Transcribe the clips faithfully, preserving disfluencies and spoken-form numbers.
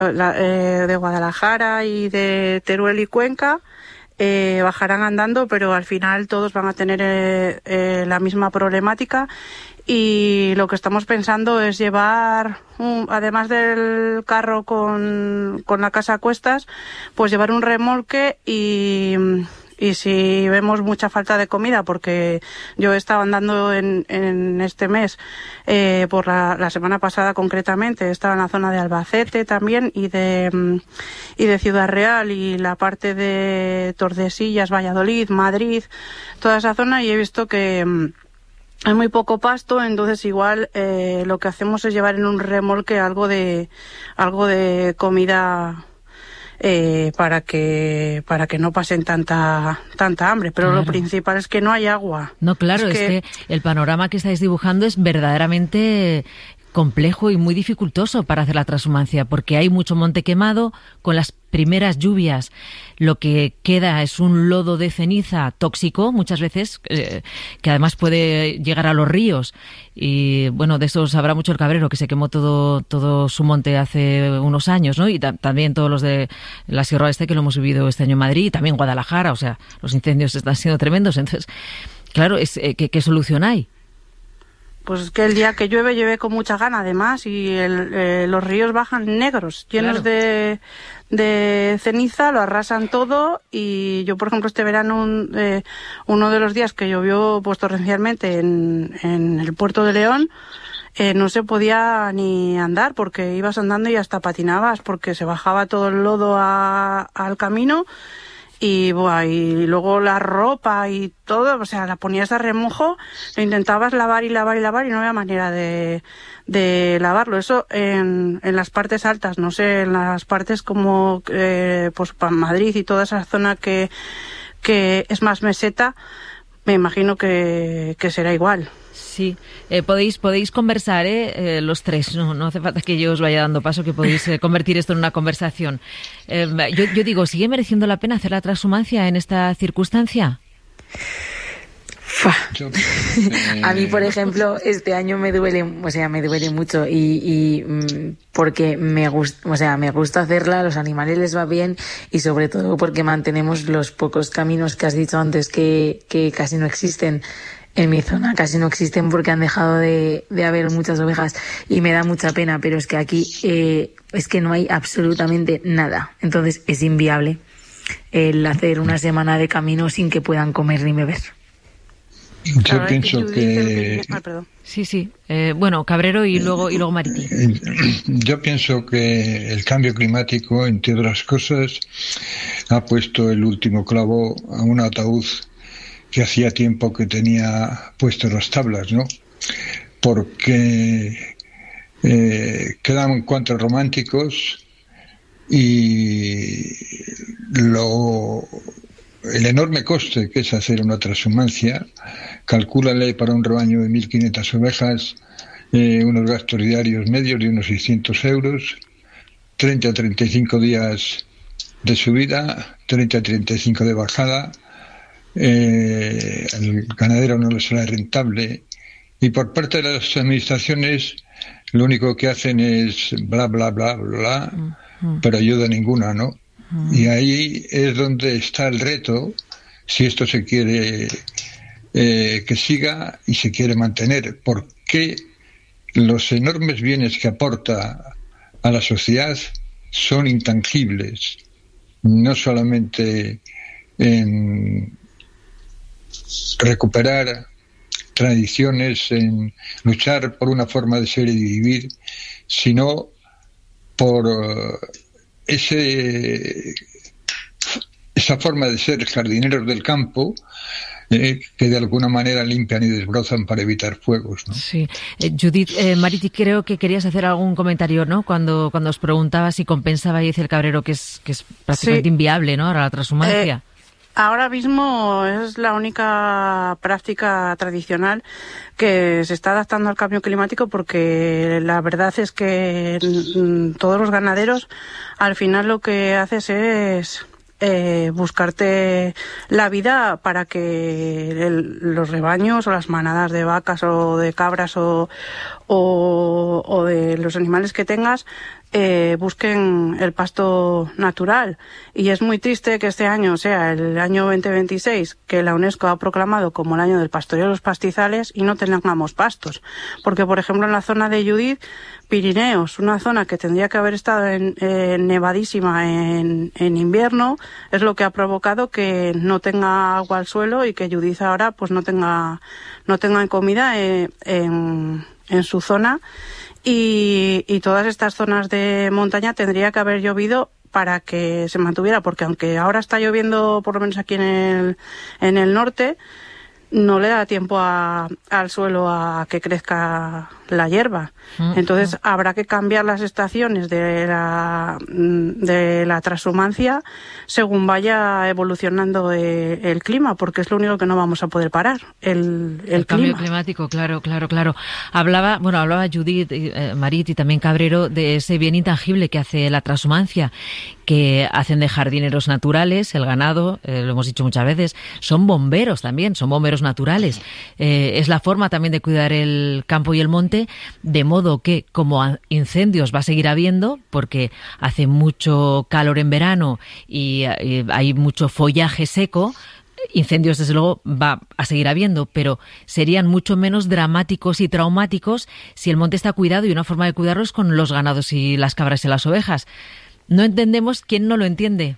la, eh, de Guadalajara y de Teruel y Cuenca eh, bajarán andando, pero al final todos van a tener eh, eh, la misma problemática. Y lo que estamos pensando es llevar, un, además del carro con, con la casa a cuestas, pues llevar un remolque y, y si vemos mucha falta de comida, porque yo he estado andando en, en este mes, eh, por la, la semana pasada concretamente, he estado en la zona de Albacete también y de, y de Ciudad Real y la parte de Tordesillas, Valladolid, Madrid, toda esa zona, y he visto que hay muy poco pasto, entonces igual eh, lo que hacemos es llevar en un remolque algo de algo de comida eh, para que para que no pasen tanta tanta hambre, pero claro, lo principal es que no hay agua. No, claro, es, es que... que el panorama que estáis dibujando es verdaderamente complejo y muy dificultoso para hacer la transhumancia, porque hay mucho monte quemado. Con las primeras lluvias lo que queda es un lodo de ceniza tóxico muchas veces, eh, que además puede llegar a los ríos, y bueno, de eso sabrá mucho el Cabrero, que se quemó todo todo su monte hace unos años, ¿no? Y ta- también todos los de la Sierra Oeste, que lo hemos vivido este año en Madrid, y también Guadalajara, o sea, los incendios están siendo tremendos. Entonces, claro, es, eh, ¿qué, qué solución hay? Pues es que el día que llueve, llueve con mucha gana además, y el, eh, los ríos bajan negros, llenos claro. de, de ceniza, lo arrasan todo. Y yo, por ejemplo, este verano, un, eh, uno de los días que llovió pues torrencialmente en, en el puerto de León, eh, no se podía ni andar, porque ibas andando y hasta patinabas, porque se bajaba todo el lodo a, al camino. Y, buah, y luego la ropa y todo, o sea, la ponías a remojo, lo intentabas lavar y lavar y lavar y no había manera de, de lavarlo. Eso en, en las partes altas, no sé, en las partes como eh, pues Madrid y toda esa zona que, que es más meseta, me imagino que, que será igual. Sí, eh, podéis podéis conversar, ¿eh? Eh, los tres, no, no hace falta que yo os vaya dando paso, que podéis eh, convertir esto en una conversación. Eh, yo, yo digo, ¿sigue mereciendo la pena hacer la transhumancia en esta circunstancia? A mí, por ejemplo, este año me duele, o sea, me duele mucho y, y porque me gusta, o sea, me gusta hacerla, a los animales les va bien y sobre todo porque mantenemos los pocos caminos que has dicho antes que, que casi no existen. En mi zona casi no existen porque han dejado de, de haber muchas ovejas y me da mucha pena, pero es que aquí eh, es que no hay absolutamente nada. Entonces es inviable el hacer una semana de camino sin que puedan comer ni beber. Yo claro, pienso que... que... Ah, perdón. Sí, sí. Eh, bueno, Cabrero y luego, y luego Mariti. Yo pienso que el cambio climático, entre otras cosas, ha puesto el último clavo a un ataúd que hacía tiempo que tenía puestos las tablas, ¿no? Porque eh, quedan cuantos románticos y lo, el enorme coste que es hacer una transhumancia, calcúlale para un rebaño de mil quinientas ovejas eh, unos gastos diarios medios de unos seiscientos euros, treinta a treinta y cinco días de subida, treinta a treinta y cinco de bajada. Eh, el ganadero no le será rentable y por parte de las administraciones lo único que hacen es bla bla bla bla, uh-huh. pero ayuda ninguna, ¿no? Uh-huh. Y ahí es donde está el reto, si esto se quiere eh, que siga y se quiere mantener, porque los enormes bienes que aporta a la sociedad son intangibles, no solamente en recuperar tradiciones, en luchar por una forma de ser y de vivir, sino por uh, ese esa forma de ser jardineros del campo, eh, que de alguna manera limpian y desbrozan para evitar fuegos, ¿no? Sí. Eh, Judith, eh, Mariti, creo que querías hacer algún comentario, ¿no? Cuando cuando os preguntaba si compensaba, y dice el Cabrero que es que es prácticamente sí. inviable, ¿no? Ahora la transhumancia. Eh... Ahora mismo es la única práctica tradicional que se está adaptando al cambio climático, porque la verdad es que todos los ganaderos al final lo que haces es eh, buscarte la vida para que el, los rebaños o las manadas de vacas o de cabras o, o, o de los animales que tengas eh, busquen el pasto natural. Y es muy triste que este año sea el año veinte veintiséis, que la UNESCO ha proclamado como el año del pastoreo de los pastizales, y no tengamos pastos. Porque, por ejemplo, en la zona de Judith, Pirineos, una zona que tendría que haber estado en, eh, nevadísima en, en invierno, es lo que ha provocado que no tenga agua al suelo y que Judith ahora pues no tenga no tenga comida eh, en, en su zona. Y, y todas estas zonas de montaña tendría que haber llovido para que se mantuviera, porque aunque ahora está lloviendo, por lo menos aquí en el, en el norte, no le da tiempo a, al suelo a que crezca la hierba. Mm, Entonces mm. habrá que cambiar las estaciones de la, de la transhumancia según vaya evolucionando el, el clima, porque es lo único que no vamos a poder parar, el, el, el clima. cambio climático, claro, claro, claro. Hablaba, bueno, hablaba Judith eh, Marit y también Cabrero de ese bien intangible que hace la transhumancia, que hacen de jardineros naturales, el ganado, eh, lo hemos dicho muchas veces, son bomberos también, son bomberos naturales. Eh, es la forma también de cuidar el campo y el monte, de modo que como incendios va a seguir habiendo, porque hace mucho calor en verano y, y hay mucho follaje seco, incendios desde luego va a seguir habiendo, pero serían mucho menos dramáticos y traumáticos si el monte está cuidado, y una forma de cuidarlo es con los ganados y las cabras y las ovejas. No entendemos quién no lo entiende.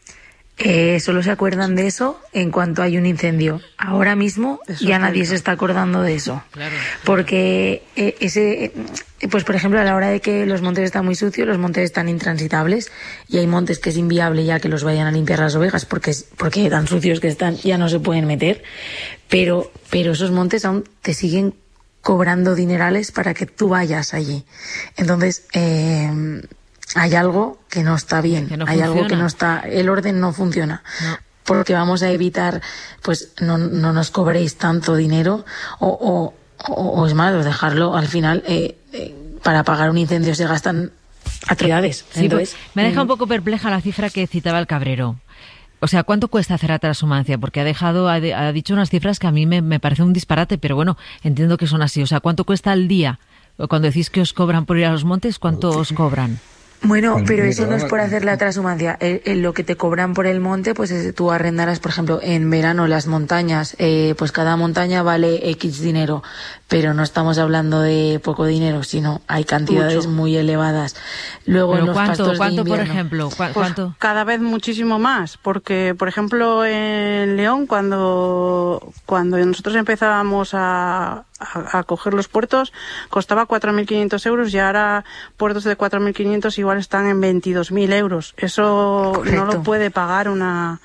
Eh, solo se acuerdan de eso en cuanto hay un incendio. Ahora mismo eso ya nadie se está acordando de eso. Claro, claro. Porque eh, ese, pues por ejemplo, a la hora de que los montes están muy sucios, los montes están intransitables, y hay montes que es inviable ya que los vayan a limpiar las ovejas porque porque tan sucios que están ya no se pueden meter. Pero pero esos montes aún te siguen cobrando dinerales para que tú vayas allí. Entonces, eh, hay algo que no está bien, no hay funciona. algo que no está, el orden no funciona. No. Porque vamos a evitar, pues no, no nos cobréis tanto dinero, o, o, o, o es malo dejarlo al final, eh, eh, para pagar un incendio se gastan atrocidades. Sí, Entonces, pues, me deja un poco perpleja la cifra que citaba el Cabrero. O sea, ¿cuánto cuesta hacer la transhumancia? Porque ha dejado, ha, ha dicho unas cifras que a mí me, me parece un disparate, pero bueno, entiendo que son así. O sea, ¿cuánto cuesta al día? Cuando decís que os cobran por ir a los montes, ¿cuánto os cobran? Bueno, pero eso no es por hacer la transhumancia. El, el, lo que te cobran por el monte, pues es, tú arrendarás, por ejemplo, en verano las montañas, eh, pues cada montaña vale X dinero, pero no estamos hablando de poco dinero, sino hay cantidades Mucho. muy elevadas. Luego ¿Pero en los cuánto, pastos cuánto, de invierno, por ejemplo? ¿Cu- pues ¿Cuánto? Cada vez muchísimo más, porque, por ejemplo, en León, cuando, cuando nosotros empezábamos a, a, a coger los puertos, costaba cuatro mil quinientos euros, y ahora puertos de cuatro mil quinientos igual están en veintidós mil euros. Eso Correcto. no lo puede pagar una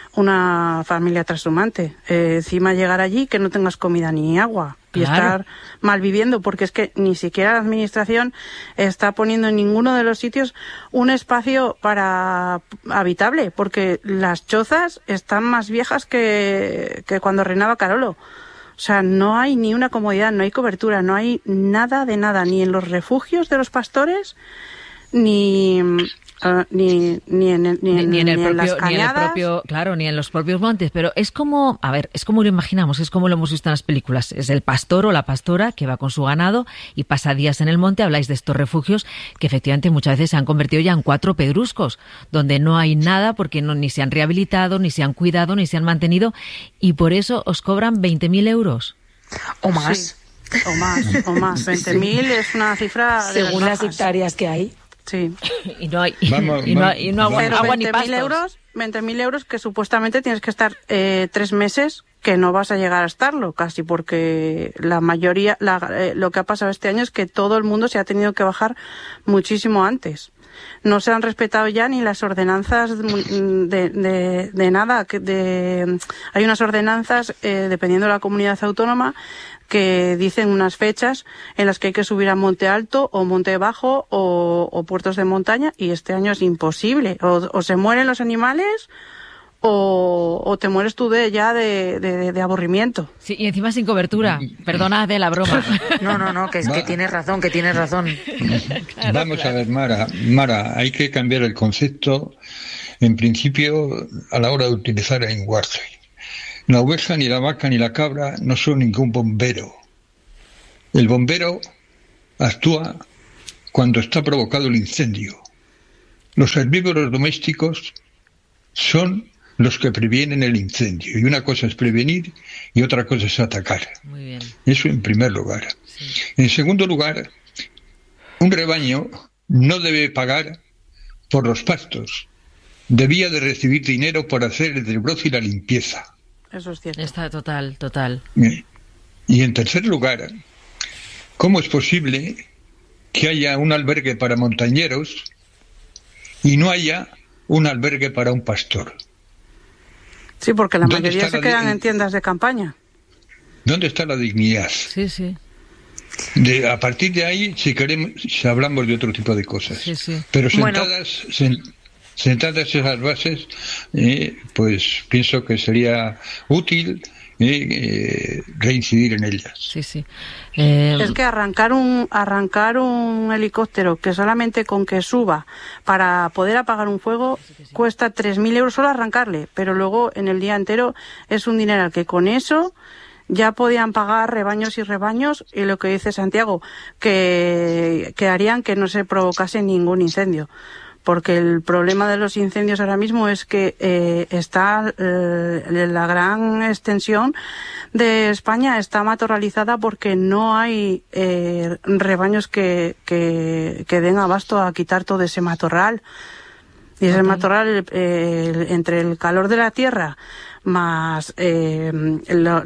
una familia transhumante. Eh, encima llegar allí que no tengas comida ni agua y claro. estar mal viviendo, porque es que ni siquiera la administración está poniendo en ninguno de los sitios un espacio para habitable, porque las chozas están más viejas que, que cuando reinaba Carolo. O sea, no hay ni una comodidad, no hay cobertura, no hay nada de nada, ni en los refugios de los pastores, ni uh, ni ni en, el, ni, ni, ni en el ni propio en las ni en el propio claro ni en los propios montes, pero es como, a ver, es como lo imaginamos, es como lo hemos visto en las películas, es el pastor o la pastora que va con su ganado y pasa días en el monte. Habláis de estos refugios que efectivamente muchas veces se han convertido ya en cuatro pedruscos, donde no hay nada porque no, ni se han rehabilitado, ni se han cuidado, ni se han mantenido, y por eso os cobran veinte mil euros o más. Sí. O más, o más. veinte mil sí. es una cifra de según las, las hectáreas que hay. Sí. Y no hay, vamos, y no hay, y no agua, agua ni pastos. Euros, veinte mil euros que supuestamente tienes que estar eh, tres meses, que no vas a llegar a estarlo casi, porque la mayoría, la, eh, lo que ha pasado este año es que todo el mundo se ha tenido que bajar muchísimo antes. No se han respetado ya ni las ordenanzas de, de, de nada. De, hay unas ordenanzas, eh, dependiendo de la comunidad autónoma, que dicen unas fechas en las que hay que subir a Monte Alto o Monte Bajo o, o puertos de montaña, y este año es imposible. O, o se mueren los animales o, o te mueres tú de ya de, de, de aburrimiento. Sí, y encima sin cobertura. Perdona de la broma. No, no, no, que es que tienes razón, que tienes razón. Claro, Vamos claro. a ver, Mara, Mara, hay que cambiar el concepto, en principio, a la hora de utilizar el lenguaje. La oveja, ni la vaca, ni la cabra no son ningún bombero. El bombero actúa cuando está provocado el incendio. Los herbívoros domésticos son los que previenen el incendio. Y una cosa es prevenir y otra cosa es atacar. Muy bien. Eso en primer lugar. Sí. En segundo lugar, un rebaño no debe pagar por los pastos. Debía de recibir dinero por hacer el desbroce y la limpieza. Eso es cierto. Está total, total. Y en tercer lugar, ¿cómo es posible que haya un albergue para montañeros y no haya un albergue para un pastor? Sí, porque la mayoría se quedan en tiendas de campaña. ¿Dónde está la dignidad? Sí, sí. De, a partir de ahí, si queremos, si hablamos de otro tipo de cosas. Sí, sí. Pero sentadas, bueno. sen, sentadas esas bases, eh, pues pienso que sería útil eh, eh, reincidir en ellas. Sí, sí. Eh... Es que arrancar un arrancar un helicóptero que solamente con que suba para poder apagar un fuego cuesta tres mil euros solo arrancarle, pero luego en el día entero es un dineral que con eso ya podían pagar rebaños y rebaños, y lo que dice Santiago, que, que harían que no se provocase ningún incendio. Porque el problema de los incendios ahora mismo es que eh, está eh, la gran extensión de España está matorralizada porque no hay eh, rebaños que, que, que den abasto a quitar todo ese matorral. Y ese okay. matorral, eh, entre el calor de la tierra más eh, la,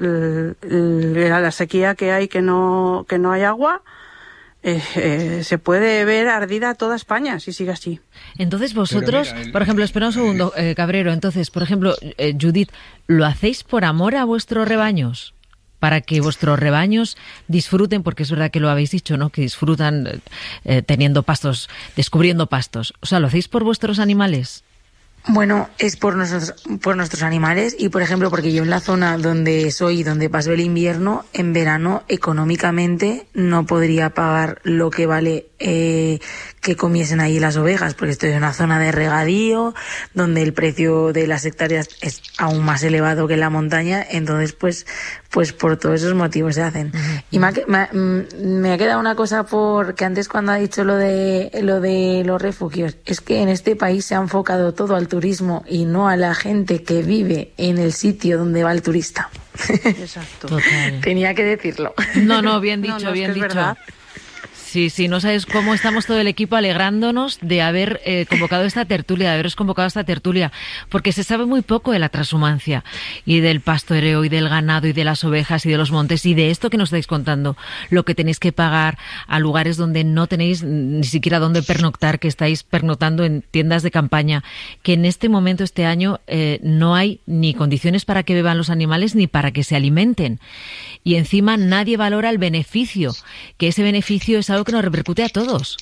la, la sequía que hay, que no, que no hay agua, Eh, eh, se puede ver ardida toda España si sigue así. Entonces vosotros, mira, el, por ejemplo, espera un segundo, eh, Cabrero, entonces, por ejemplo, eh, Judith, ¿lo hacéis por amor a vuestros rebaños? Para que vuestros rebaños disfruten, porque es verdad que lo habéis dicho, ¿no? Que disfrutan eh, teniendo pastos, descubriendo pastos. O sea, ¿lo hacéis por vuestros animales? Bueno, es por nuestros, por nuestros animales y, por ejemplo, porque yo en la zona donde soy, donde paso el invierno, en verano, económicamente no podría pagar lo que vale eh, que comiesen ahí las ovejas, porque estoy en una zona de regadío, donde el precio de las hectáreas es aún más elevado que en la montaña, entonces, pues, pues por todos esos motivos se hacen. Uh-huh. Y me ha, me, me ha quedado una cosa, porque antes cuando ha dicho lo de, lo de los refugios, es que en este país se ha enfocado todo al turismo y no a la gente que vive en el sitio donde va el turista. Exacto. Total. Tenía que decirlo. No, no, bien dicho, no, no, bien es que dicho. Es verdad. Sí, sí, no sabes cómo estamos todo el equipo alegrándonos de haber eh, convocado esta tertulia, de haberos convocado esta tertulia, porque se sabe muy poco de la transhumancia y del pastoreo y del ganado y de las ovejas y de los montes y de esto que nos estáis contando, lo que tenéis que pagar a lugares donde no tenéis ni siquiera dónde pernoctar, que estáis pernoctando en tiendas de campaña, que en este momento, este año, eh, no hay ni condiciones para que beban los animales ni para que se alimenten. Y encima nadie valora el beneficio, que ese beneficio es algo que nos repercute a todos.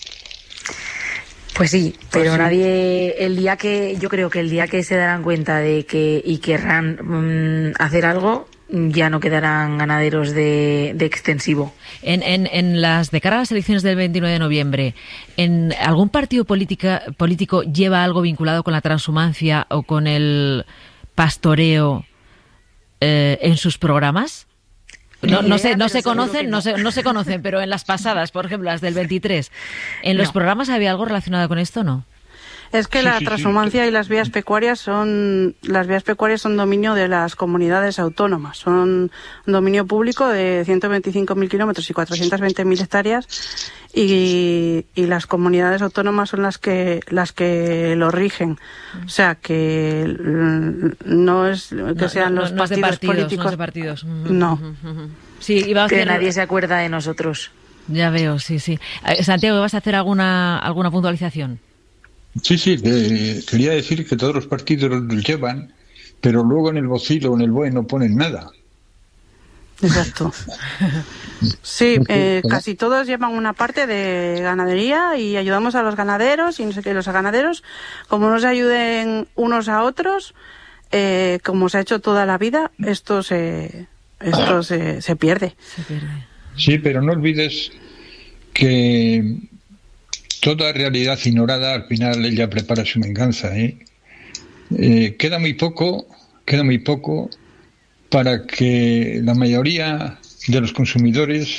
Pues sí, pero pues sí. nadie, el día que, yo creo que el día que se darán cuenta de que y querrán mmm, hacer algo, ya no quedarán ganaderos de, de extensivo. En, en, en las de cara a las elecciones del veintinueve de noviembre, ¿en algún partido política, político lleva algo vinculado con la transhumancia o con el pastoreo eh, en sus programas? No, no se, no se conocen, no se, no se conocen, pero en las pasadas, por ejemplo, las del veintitrés, ¿en los no. programas había algo relacionado con esto o no? Es que sí, la sí, transhumancia sí. y las vías pecuarias son las vías pecuarias son dominio de las comunidades autónomas, son un dominio público de ciento veinticinco mil kilómetros y cuatrocientas veinte mil hectáreas y, y las comunidades autónomas son las que las que lo rigen, o sea que no es que no, no, sean no, los no partidos, es de partidos políticos, no es de partidos. No. Sí, iba a hacer... Que nadie se acuerda de nosotros. Ya veo, sí, sí. Santiago, ¿vas a hacer alguna alguna puntualización? Sí, sí, eh, quería decir que todos los partidos los llevan, pero luego en el vocilo o en el B O E no ponen nada. Exacto. Sí, eh, casi todos llevan una parte de ganadería y ayudamos a los ganaderos y no sé qué, los ganaderos, como no se ayuden unos a otros, eh, como se ha hecho toda la vida, esto se, esto se, se pierde. Se pierde. Sí, pero no olvides que toda realidad ignorada, al final ella prepara su venganza, ¿eh? Eh, queda muy poco, queda muy poco para que la mayoría de los consumidores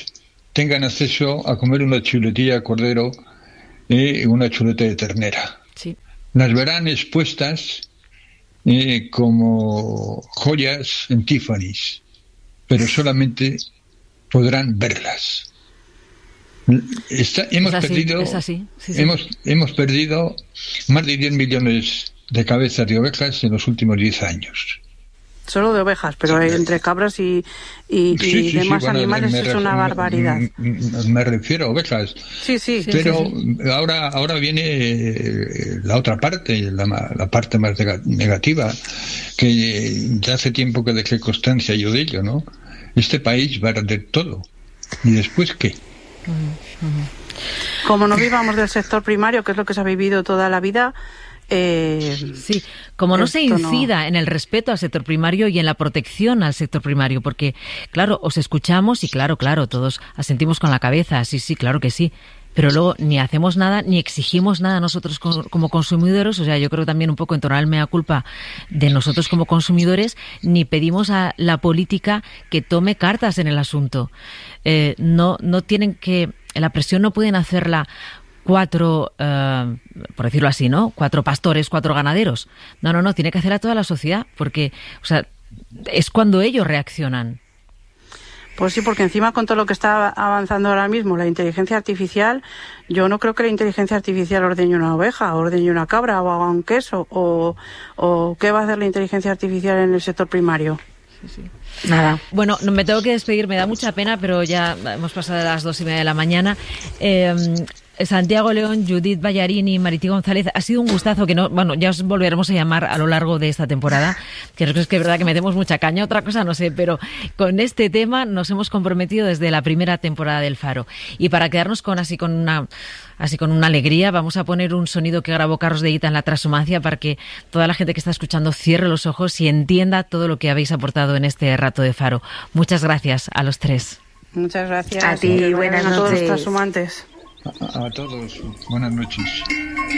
tengan acceso a comer una chuletilla de cordero y una chuleta de ternera. Sí. Las verán expuestas eh, como joyas en Tiffany's, pero solamente podrán verlas. Está, hemos es así, perdido es así. Sí, sí. hemos hemos perdido más de diez millones de cabezas de ovejas en los últimos diez años. Solo de ovejas, pero sí, entre cabras y, y, sí, y sí, demás sí, bueno, animales me, es una barbaridad. Me, me refiero a ovejas. Sí, sí. Pero sí, sí. ahora ahora viene la otra parte, la, la parte más negativa, que ya hace tiempo que dejé constancia yo de ello, ¿no? Este país va a arder todo. ¿Y después qué? Como no vivamos del sector primario, que es lo que se ha vivido toda la vida, eh, sí, como no se incida no... en el respeto al sector primario y en la protección al sector primario, porque, claro, os escuchamos y claro, claro, todos asentimos con la cabeza, sí, sí, claro que sí, pero luego ni hacemos nada, ni exigimos nada nosotros como consumidores, o sea, yo creo también un poco en torno al mea culpa de nosotros como consumidores, ni pedimos a la política que tome cartas en el asunto. Eh, no, no tienen que, la presión no pueden hacerla cuatro, uh, por decirlo así, ¿no? Cuatro pastores, cuatro ganaderos. No, no, no, tiene que hacer a toda la sociedad, porque, o sea, es cuando ellos reaccionan. Pues sí, porque encima con todo lo que está avanzando ahora mismo, la inteligencia artificial, yo no creo que la inteligencia artificial ordene una oveja, ordene una cabra o haga un queso, o, o ¿qué va a hacer la inteligencia artificial en el sector primario? Sí, sí. Nada. Bueno, me tengo que despedir, me da mucha pena, pero ya hemos pasado de las dos y media de la mañana. Eh, Santiago León, Judith Ballarini, Marití González, ha sido un gustazo que no, bueno, ya os volveremos a llamar a lo largo de esta temporada, que es que es verdad que metemos mucha caña, otra cosa no sé, pero con este tema nos hemos comprometido desde la primera temporada del Faro. Y para quedarnos con así con una así con una alegría, vamos a poner un sonido que grabó Carlos de Ita en la Transhumancia para que toda la gente que está escuchando cierre los ojos y entienda todo lo que habéis aportado en este rato de Faro. Muchas gracias a los tres. Muchas gracias. A ti, buenas noches. A todos los transhumantes. A, a todos, buenas noches.